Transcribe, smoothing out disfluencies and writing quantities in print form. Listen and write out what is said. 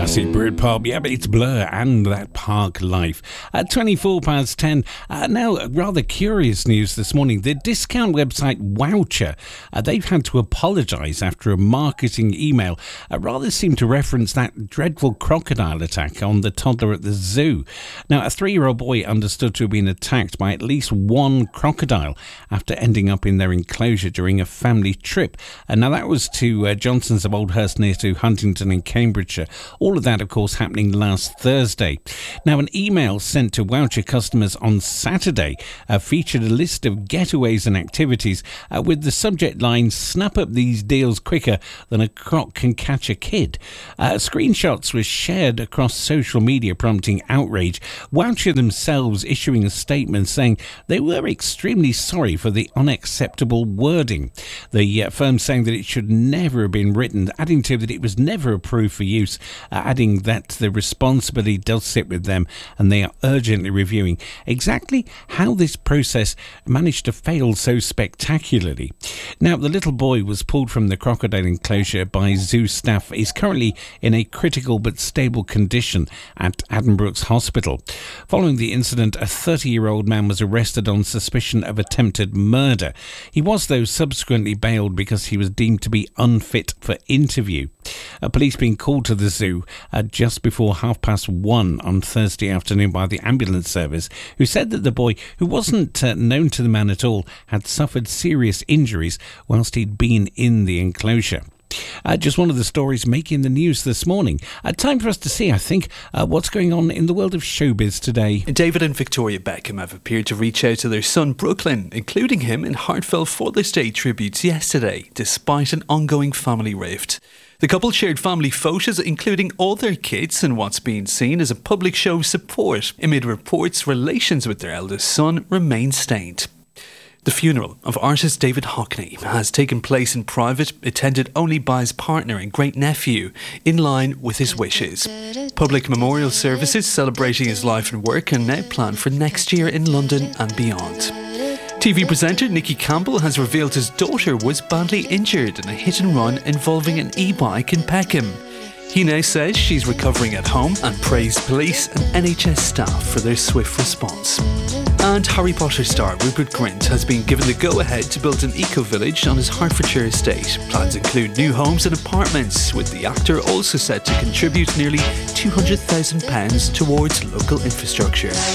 classic Britpop. Yeah, but it's Blur and that Park Life. At 24 past 10. Now, rather curious news this morning. The discount website Wowcher, they've had to apologise after a marketing email rather seemed to reference that dreadful crocodile attack on the toddler at the zoo. Now, a 3-year-old boy understood to have been attacked by at least one crocodile after ending up in their enclosure during a family trip. And now that was to Johnson's of Oldhurst near to Huntington in Cambridgeshire. All of that, of course, happening last Thursday. Now, an email sent to Wowcher customers on Saturday featured a list of getaways and activities with the subject line, "Snap up these deals quicker than a croc can catch a kid." Screenshots were shared across social media, prompting outrage. Wowcher themselves issuing a statement saying they were extremely sorry for the unacceptable wording. The firm saying that it should never have been written, adding to that it was never approved for use, adding that the responsibility does sit with them and they are urgently reviewing exactly how this process managed to fail so spectacularly. Now, the little boy was pulled from the crocodile enclosure by zoo staff, is currently in a critical but stable condition at Addenbrooke's Hospital. Following the incident, a 30-year-old man was arrested on suspicion of attempted murder. He was, though, subsequently bailed because he was deemed to be unfit for interview. Police being called to the zoo just before 1:30 on Thursday afternoon by the ambulance service, who said that the boy, who wasn't known to the man at all, had suffered serious injuries whilst he'd been in the enclosure. Just one of the stories making the news this morning. Time for us to see, I think, what's going on in the world of showbiz today. David and Victoria Beckham have appeared to reach out to their son Brooklyn, including him in heartfelt Father's Day tributes yesterday, despite an ongoing family rift. The couple shared family photos, including all their kids, and what's being seen as a public show of support amid reports relations with their eldest son remain stained. The funeral of artist David Hockney has taken place in private, attended only by his partner and great-nephew, in line with his wishes. Public memorial services celebrating his life and work are now planned for next year in London and beyond. TV presenter Nicky Campbell has revealed his daughter was badly injured in a hit-and-run involving an e-bike in Peckham. He now says she's recovering at home and praised police and NHS staff for their swift response. And Harry Potter star Rupert Grint has been given the go-ahead to build an eco-village on his Hertfordshire estate. Plans include new homes and apartments, with the actor also set to contribute nearly £200,000 towards local infrastructure.